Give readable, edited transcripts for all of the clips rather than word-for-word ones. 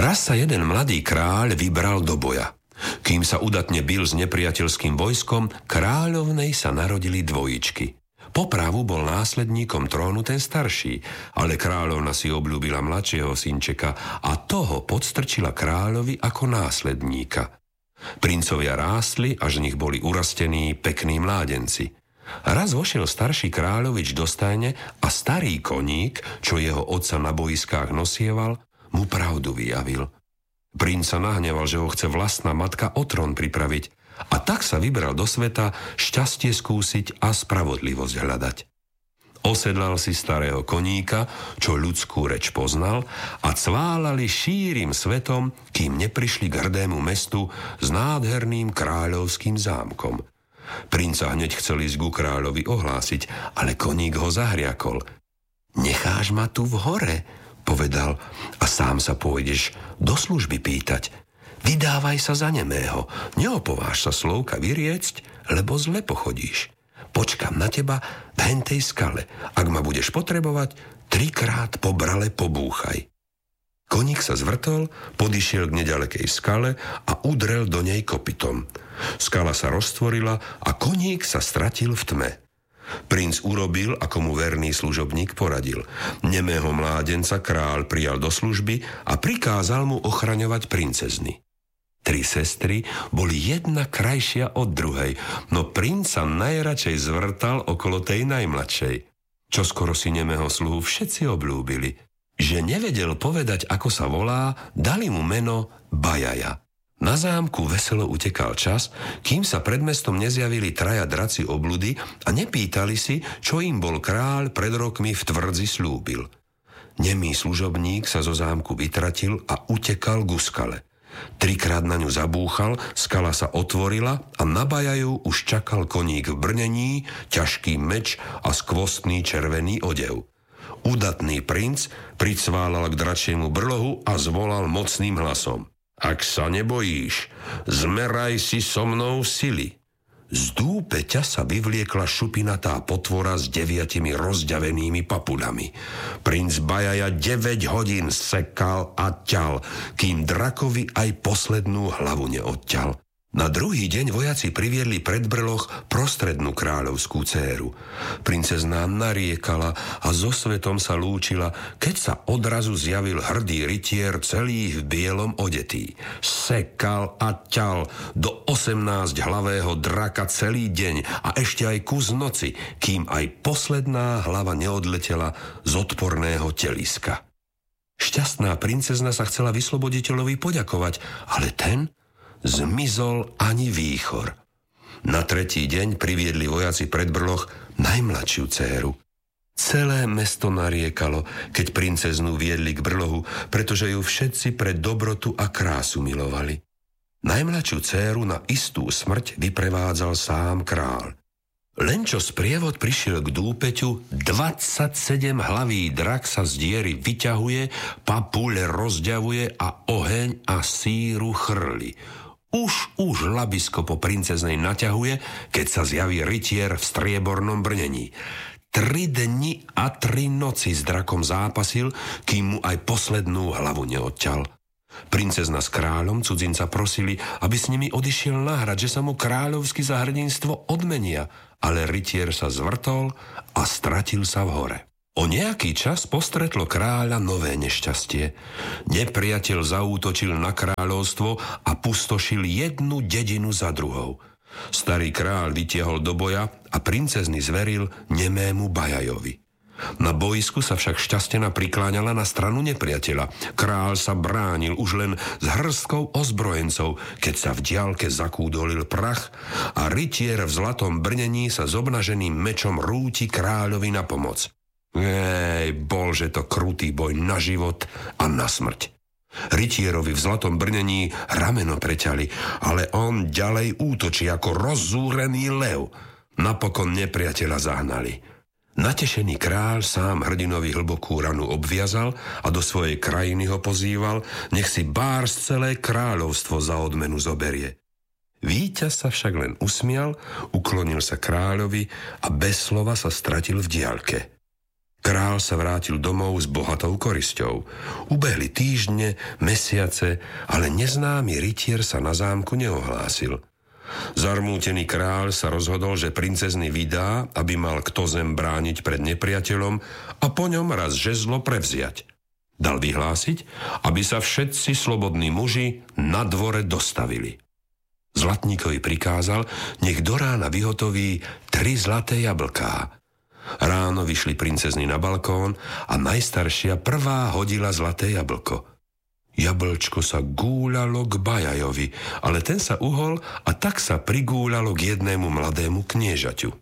Raz sa jeden mladý kráľ vybral do boja. Kým sa udatne bil s nepriateľským vojskom, kráľovnej sa narodili dvojičky. Po pravu bol následníkom trónu ten starší, ale kráľovna si obľúbila mladšieho synčeka a toho podstrčila kráľovi ako následníka. Princovia rástli, až z nich boli urastení pekní mládenci. Raz vošiel starší kráľovič do stajne a starý koník, čo jeho otca na bojiskách nosieval, mu pravdu vyjavil. Princ sa nahneval, že ho chce vlastná matka o trón pripraviť, a tak sa vybral do sveta šťastie skúsiť a spravodlivosť hľadať. Osedlal si starého koníka, čo ľudskú reč poznal, a cválali šírim svetom, kým neprišli k hrdému mestu s nádherným kráľovským zámkom. Princa hneď chcel ísť ku kráľovi ohlásiť, ale koník ho zahriakol. Necháš ma tu v hore, povedal, a sám sa pôjdeš do služby pýtať. Vydávaj sa za nemého, neopováž sa slovka vyriecť, lebo zle pochodíš. Počkám na teba v hentej skale. Ak ma budeš potrebovať, 3-krát po brale pobúchaj. Koník sa zvrtol, podišiel k nedalekej skale a udrel do nej kopytom. Skala sa roztvorila a koník sa stratil v tme. Princ urobil, ako mu verný služobník poradil. Nemého mládenca kráľ prijal do služby a prikázal mu ochraňovať princezny. 3 sestry boli jedna krajšia od druhej, no princ sa najradšej zvrtal okolo tej najmladšej. Čoskoro si nemého sluhu všetci obľúbili. Že nevedel povedať, ako sa volá, dali mu meno Bajaja. Na zámku veselo utekal čas, kým sa pred mestom nezjavili 3 draci obludy a nepýtali si, čo im bol kráľ pred rokmi v tvrdzi slúbil. Nemý služobník sa zo zámku vytratil a utekal ku skale. 3-krát na ňu zabúchal, skala sa otvorila a na Bajaju už čakal koník v brnení, ťažký meč a skvostný červený odev. Udatný princ pricválal k dračiemu brlohu a zvolal mocným hlasom. Ak sa nebojíš, zmeraj si so mnou sily. Z dúpeťa sa vyvliekla šupinatá potvora s 9 rozďavenými papulami. Princ Bajaja 9 hodín sekal a ťal, kým drakovi aj poslednú hlavu neodťal. Na druhý deň vojaci priviedli pred brloch prostrednú kráľovskú dcéru. Princezná nariekala a so svetom sa lúčila, keď sa odrazu zjavil hrdý rytier celý v bielom odetý. Sekal a ťal do 18-hlavého draka celý deň a ešte aj kus noci, kým aj posledná hlava neodletela z odporného teliska. Šťastná princezna sa chcela vysloboditeľovi poďakovať, ale ten zmizol ani výchor. Na 3. deň priviedli vojaci pred brloch najmladšiu dcéru. Celé mesto nariekalo, keď princeznu viedli k brlohu, pretože ju všetci pre dobrotu a krásu milovali. Najmladšiu dcéru na istú smrť vyprevádzal sám kráľ. Len čo sprievod prišiel k dúpeťu, 27-hlavý drak sa z diery vyťahuje, papule rozďavuje a oheň a síru chrli. Už labisko po princeznej naťahuje, keď sa zjaví rytier v striebornom brnení. 3 dni a 3 noci s drakom zápasil, kým mu aj poslednú hlavu neodťal. Princezna s kráľom cudzinca prosili, aby s nimi odišiel na hrad, že sa mu kráľovsky za hrdinstvo odmenia, ale rytier sa zvrtol a stratil sa v hore. O nejaký čas postretlo kráľa nové nešťastie. Nepriateľ zaútočil na kráľovstvo a pustošil jednu dedinu za druhou. Starý kráľ vytiahol do boja a princezny zveril nemému Bajajovi. Na bojisku sa však šťastená prikláňala na stranu nepriateľa. Kráľ sa bránil už len s hrstkou ozbrojencov, keď sa v diaľke zakúdolil prach a rytier v zlatom brnení sa s obnaženým mečom rúti kráľovi na pomoc. Bolže to krutý boj na život a na smrť. Rytierovi v zlatom brnení rameno preťali, ale on ďalej útočí ako rozzúrený lev. Napokon nepriateľa zahnali. Natešený kráľ sám hrdinovi hlbokú ranu obviazal a do svojej krajiny ho pozýval, nech si bárs celé kráľovstvo za odmenu zoberie. Víťaz sa však len usmial, uklonil sa kráľovi a bez slova sa stratil v diaľke. Král sa vrátil domov s bohatou korisťou. Ubehli týždne, mesiace, ale neznámy rytier sa na zámku neohlásil. Zarmútený kráľ sa rozhodol, že princezny vydá, aby mal kto zem brániť pred nepriateľom a po ňom raz žezlo prevziať. Dal vyhlásiť, aby sa všetci slobodní muži na dvore dostavili. Zlatníkovi prikázal, nech do rána vyhotoví 3 zlaté jablká. Ráno vyšli princezny na balkón a najstaršia prvá hodila zlaté jablko. Jablčko sa gúľalo k Bajajovi, ale ten sa uhol a tak sa prigúľalo k jednému mladému kniežaťu.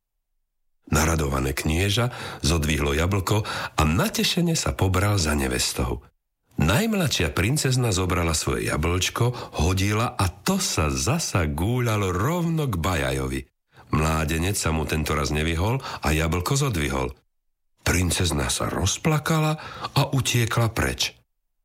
Naradované knieža zodvihlo jablko a natešene sa pobral za nevestou. Najmladšia princezna zobrala svoje jablčko, hodila a to sa zasa gúľalo rovno k Bajajovi. Mládenec sa mu tentoraz nevyhol a jablko zodvihol. Princezna sa rozplakala a utiekla preč.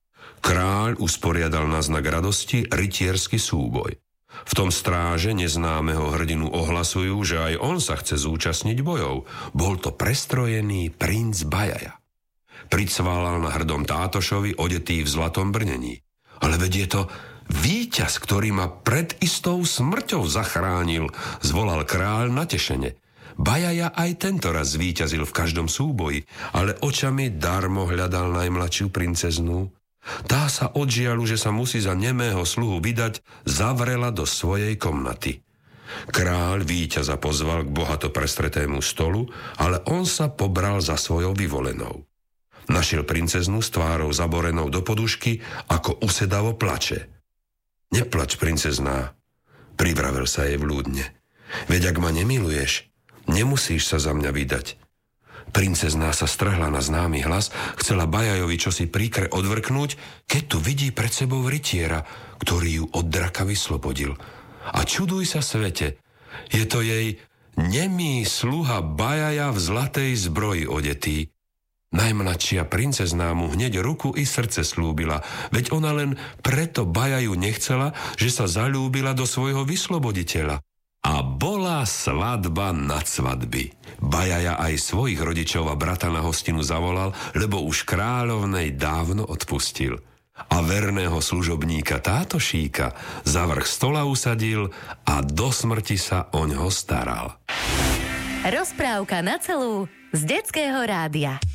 Kráľ usporiadal na znak radosti rytierský súboj. V tom stráže neznámeho hrdinu ohlasujú, že aj on sa chce zúčastniť bojov. Bol to prestrojený princ Bajaja. Pricválal na hrdom tátošovi, odetý v zlatom brnení. Ale veď je to víťaz, ktorý ma pred istou smrťou zachránil, zvolal kráľ natešene. Bajaja aj tento raz zvíťazil v každom súboji, ale očami darmo hľadal najmladšiu princeznu. Tá sa od žialu, že sa musí za nemého sluhu vydať, zavrela do svojej komnaty. Kráľ víťaza pozval k bohato prestretému stolu, ale on sa pobral za svojou vyvolenou. Našiel princeznu s tvárou zaborenou do podušky, ako usedavo plače. Neplač, princezná, privravel sa jej vľúdne. Veď ak ma nemiluješ, nemusíš sa za mňa vydať. Princezná sa strhla na známy hlas, chcela Bajajovi čosi príkre odvrknúť, keď tu vidí pred sebou rytiera, ktorý ju od draka vyslobodil. A čuduj sa svete, je to jej nemý sluha Bajaja v zlatej zbroji odetý. Najmladšia princezná mu hneď ruku i srdce slúbila, veď ona len preto Bajaju nechcela, že sa zaľúbila do svojho vysloboditeľa. A bola svadba nad svadby. Bajaja aj svojich rodičov a brata na hostinu zavolal, lebo už kráľovnej dávno odpustil. A verného služobníka tátošíka za vrch stola usadil a do smrti sa oňho staral. Rozprávka na celú z Detského rádia.